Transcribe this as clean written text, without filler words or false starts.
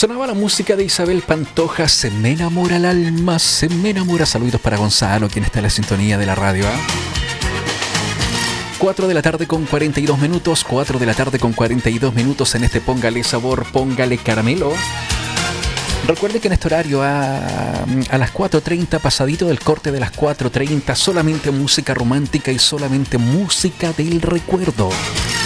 Sonaba la música de Isabel Pantoja, Se me enamora el alma, se me enamora. Saluditos para Gonzalo, quien está en la sintonía de la radio. 4 de la tarde con 42 minutos, 4 de la tarde con 42 minutos en este Póngale Sabor, Póngale Caramelo. Recuerde que en este horario a las 4:30, pasadito del corte de las 4:30, solamente música romántica y solamente música del recuerdo.